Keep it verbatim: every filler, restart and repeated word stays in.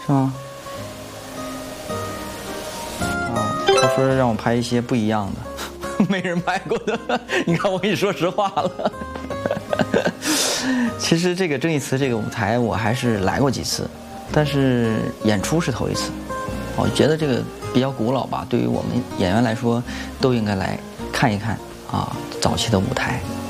是吗？啊，他说让我拍一些不一样的，没人拍过的。你看，我跟你说实话了。其实这个郑义慈这个舞台我还是来过几次，但是演出是头一次。我觉得这个比较古老吧，对于我们演员来说，都应该来看一看啊，早期的舞台。